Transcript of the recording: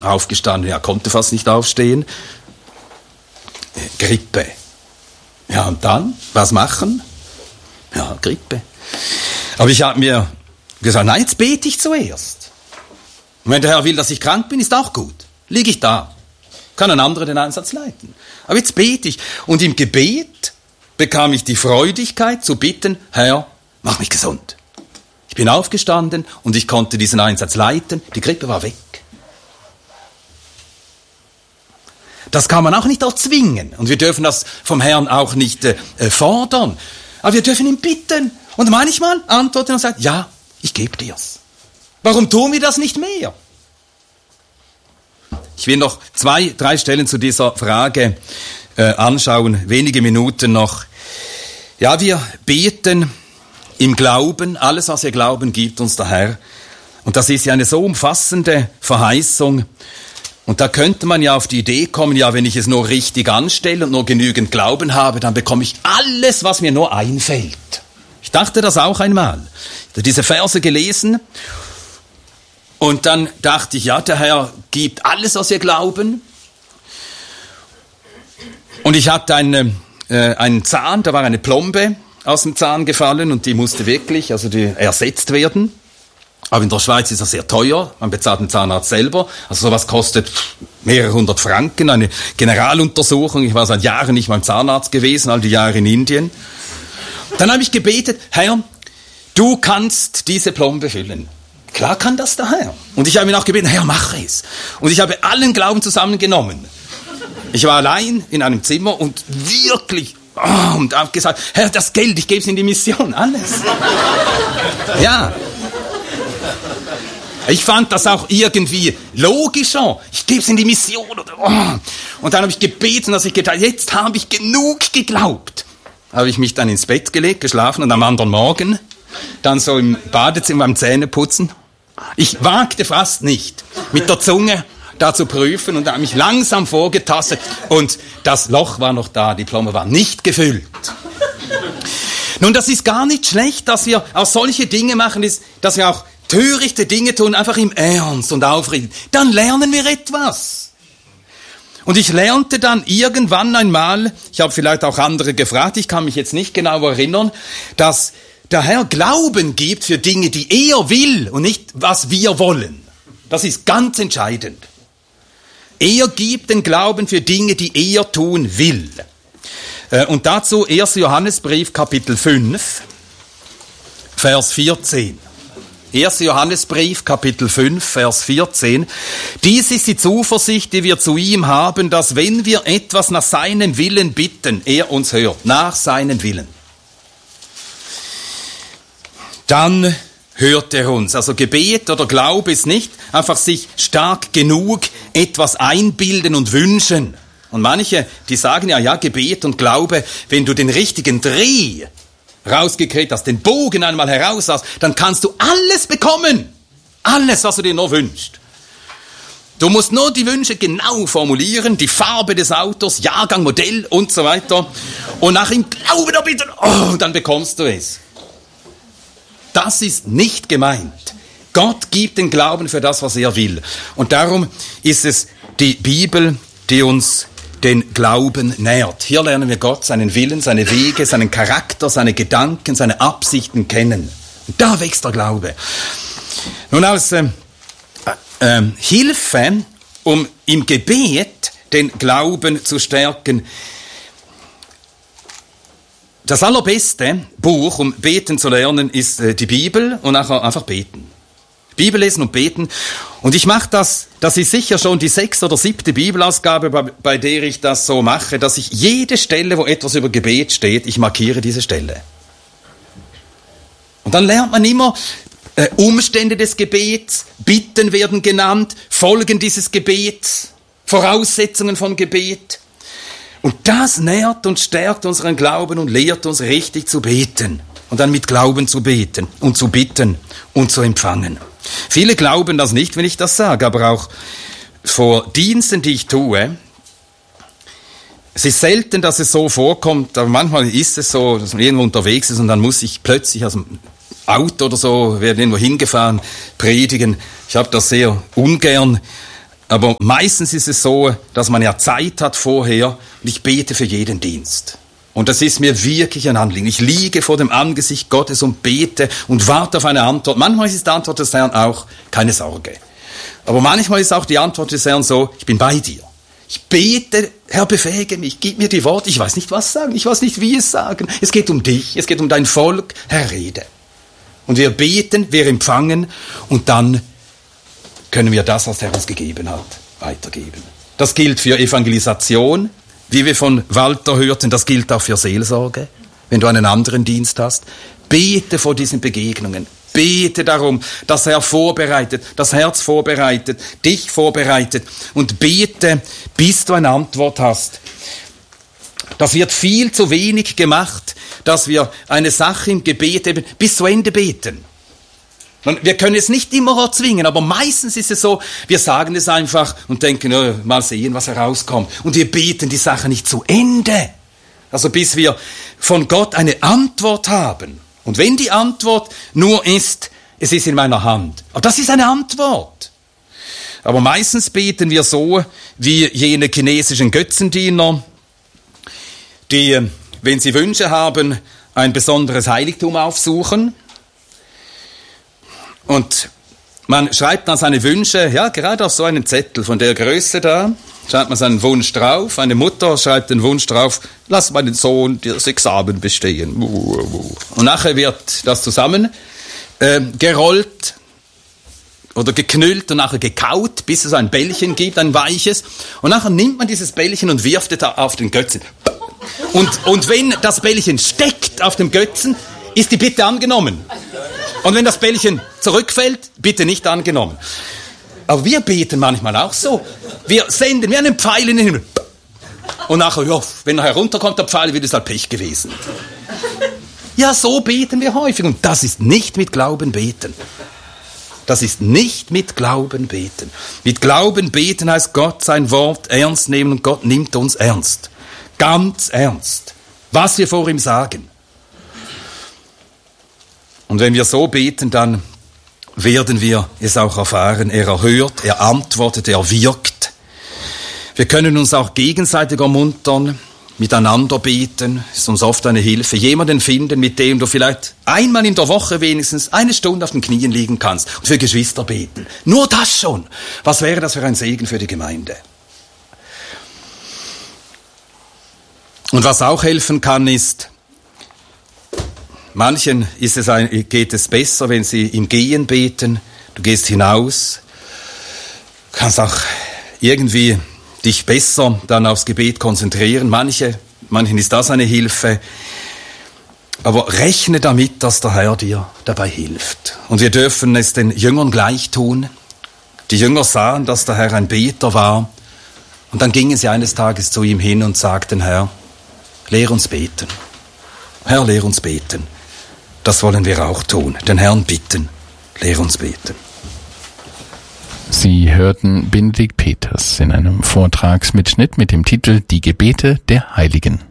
Aufgestanden, ja, konnte fast nicht aufstehen. Grippe. Ja, und dann? Was machen? Ja, Grippe. Aber ich habe mir gesagt, nein, jetzt bete ich zuerst. Und wenn der Herr will, dass ich krank bin, ist auch gut. Liege ich da. Kann ein anderer den Einsatz leiten. Aber jetzt bete ich. Und im Gebet bekam ich die Freudigkeit zu bitten, Herr, mach mich gesund. Ich bin aufgestanden und ich konnte diesen Einsatz leiten. Die Grippe war weg. Das kann man auch nicht erzwingen. Und wir dürfen das vom Herrn auch nicht fordern. Aber wir dürfen ihn bitten. Und manchmal antwortet er und sagt, ja, ich gebe dir's. Warum tun wir das nicht mehr? Ich will noch 2, 3 Stellen zu dieser Frage anschauen. Wenige Minuten noch. Ja, wir beten im Glauben. Alles, was wir glauben, gibt uns der Herr. Und das ist ja eine so umfassende Verheißung. Und da könnte man ja auf die Idee kommen, ja, wenn ich es nur richtig anstelle und nur genügend Glauben habe, dann bekomme ich alles, was mir nur einfällt. Ich dachte das auch einmal. Ich habe diese Verse gelesen und dann dachte ich, ja, der Herr gibt alles, was wir glauben. Und ich hatte einen Zahn, da war eine Plombe aus dem Zahn gefallen und die musste wirklich, die ersetzt werden. Aber in der Schweiz ist das sehr teuer. Man bezahlt den Zahnarzt selber. Also sowas kostet mehrere 100 Franken. Eine Generaluntersuchung. Ich war seit Jahren nicht beim Zahnarzt gewesen, all die Jahre in Indien. Dann habe ich gebetet, Herr, du kannst diese Plombe füllen. Klar kann das der Herr. Und ich habe ihn auch gebeten, Herr, mach es. Und ich habe allen Glauben zusammengenommen. Ich war allein in einem Zimmer und wirklich, und habe gesagt, Herr, das Geld, ich gebe es in die Mission, alles. Ja. Ich fand das auch irgendwie logischer. Ich gebe es in die Mission. Und dann habe ich gebeten, dass ich gedacht, jetzt habe ich genug geglaubt. Habe ich mich dann ins Bett gelegt, geschlafen und am anderen Morgen dann so im Badezimmer beim Zähneputzen. Ich wagte fast nicht, mit der Zunge da zu prüfen und habe mich langsam vorgetastet und das Loch war noch da, die Plombe war nicht gefüllt. Nun, das ist gar nicht schlecht, dass wir auch solche Dinge machen, dass wir auch törichte Dinge tun, einfach im Ernst und aufrichtig. Dann lernen wir etwas. Und ich lernte dann irgendwann einmal, ich habe vielleicht auch andere gefragt, ich kann mich jetzt nicht genau erinnern, dass der Herr Glauben gibt für Dinge, die er will und nicht, was wir wollen. Das ist ganz entscheidend. Er gibt den Glauben für Dinge, die er tun will. Und dazu 1. Johannesbrief, Kapitel 5, Vers 14. 1. Johannesbrief, Kapitel 5, Vers 14. Dies ist die Zuversicht, die wir zu ihm haben, dass wenn wir etwas nach seinem Willen bitten, er uns hört, nach seinem Willen. Dann hört er uns. Also Gebet oder Glaube ist nicht einfach sich stark genug etwas einbilden und wünschen. Und manche, die sagen ja, Gebet und Glaube, wenn du den richtigen Dreh rausgekriegt hast, den Bogen einmal heraus hast, dann kannst du alles bekommen. Alles, was du dir nur wünschst. Du musst nur die Wünsche genau formulieren, die Farbe des Autos, Jahrgang, Modell und so weiter. Und nach ihm Glauben erbitten, dann bekommst du es. Das ist nicht gemeint. Gott gibt den Glauben für das, was er will. Und darum ist es die Bibel, die uns den Glauben nährt. Hier lernen wir Gott, seinen Willen, seine Wege, seinen Charakter, seine Gedanken, seine Absichten kennen. Und da wächst der Glaube. Nun als Hilfe, um im Gebet den Glauben zu stärken. Das allerbeste Buch, um beten zu lernen, ist die Bibel und nachher einfach beten. Bibel lesen und beten. Und ich mache das ist sicher schon die 6. oder 7. Bibelausgabe, bei der ich das so mache, dass ich jede Stelle, wo etwas über Gebet steht, ich markiere diese Stelle. Und dann lernt man immer Umstände des Gebets, Bitten werden genannt, Folgen dieses Gebets, Voraussetzungen vom Gebet. Und das nährt und stärkt unseren Glauben und lehrt uns richtig zu beten. Und dann mit Glauben zu beten und zu bitten und zu empfangen. Viele glauben das nicht, wenn ich das sage, aber auch vor Diensten, die ich tue, es ist selten, dass es so vorkommt, aber manchmal ist es so, dass man irgendwo unterwegs ist und dann muss ich plötzlich aus dem Auto oder so, werden irgendwo hingefahren, predigen. Ich habe das sehr ungern, Aber meistens ist es so, dass man ja Zeit hat vorher und ich bete für jeden Dienst. Und das ist mir wirklich ein Anliegen. Ich liege vor dem Angesicht Gottes und bete und warte auf eine Antwort. Manchmal ist die Antwort des Herrn auch, keine Sorge. Aber manchmal ist auch die Antwort des Herrn so, ich bin bei dir. Ich bete, Herr, befähige mich, gib mir die Worte. Ich weiß nicht, was sagen, ich weiß nicht, wie es sagen. Es geht um dich, es geht um dein Volk. Herr, rede. Und wir beten, wir empfangen und dann können wir das, was der uns gegeben hat, weitergeben. Das gilt für Evangelisation, wie wir von Walter hörten, das gilt auch für Seelsorge, wenn du einen anderen Dienst hast. Bete vor diesen Begegnungen. Bete darum, dass er vorbereitet, das Herz vorbereitet, dich vorbereitet. Und bete, bis du eine Antwort hast. Das wird viel zu wenig gemacht, dass wir eine Sache im Gebet eben bis zu Ende beten. Wir können es nicht immer erzwingen, aber meistens ist es so, wir sagen es einfach und denken, oh, mal sehen, was herauskommt. Und wir beten die Sache nicht zu Ende. Also bis wir von Gott eine Antwort haben. Und wenn die Antwort nur ist, es ist in meiner Hand. Aber das ist eine Antwort. Aber meistens beten wir so, wie jene chinesischen Götzendiener, die, wenn sie Wünsche haben, ein besonderes Heiligtum aufsuchen. Und man schreibt dann seine Wünsche, ja, gerade auf so einen Zettel von der Größe da, schreibt man seinen Wunsch drauf. Eine Mutter schreibt den Wunsch drauf, lass meinen Sohn das Examen bestehen. Und nachher wird das zusammen gerollt oder geknüllt und nachher gekaut, bis es ein Bällchen gibt, ein weiches. Und nachher nimmt man dieses Bällchen und wirft es auf den Götzen. Und wenn das Bällchen steckt auf dem Götzen, ist die Bitte angenommen. Und wenn das Bällchen zurückfällt, bitte nicht angenommen. Aber wir beten manchmal auch so. Wir senden wie einen Pfeil in den Himmel. Und nachher, ja, wenn er herunterkommt, der Pfeil, wird es halt Pech gewesen. Ja, so beten wir häufig. Und das ist nicht mit Glauben beten. Das ist nicht mit Glauben beten. Mit Glauben beten heißt Gott sein Wort ernst nehmen und Gott nimmt uns ernst. Ganz ernst. Was wir vor ihm sagen. Und wenn wir so beten, dann werden wir es auch erfahren. Er erhört, er antwortet, er wirkt. Wir können uns auch gegenseitig ermuntern, miteinander beten. Ist uns oft eine Hilfe. Jemanden finden, mit dem du vielleicht einmal in der Woche wenigstens eine Stunde auf den Knien liegen kannst und für Geschwister beten. Nur das schon. Was wäre das für ein Segen für die Gemeinde? Und was auch helfen kann, ist, manchen geht es besser, wenn sie im Gehen beten. Du gehst hinaus, kannst auch irgendwie dich besser dann aufs Gebet konzentrieren. Manchen ist das eine Hilfe. Aber rechne damit, dass der Herr dir dabei hilft. Und wir dürfen es den Jüngern gleich tun. Die Jünger sahen, dass der Herr ein Beter war. Und dann gingen sie eines Tages zu ihm hin und sagten, Herr, lehr uns beten. Herr, lehr uns beten. Das wollen wir auch tun. Den Herrn bitten. Lehr uns beten. Sie hörten Benedikt Peters in einem Vortragsmitschnitt mit dem Titel Die Gebete der Heiligen.